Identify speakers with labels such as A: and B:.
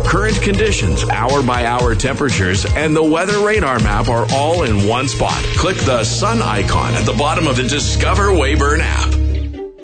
A: Current conditions, hour-by-hour temperatures, and the weather radar map are all in one spot. Click the sun icon at the bottom of the Discover Weyburn app.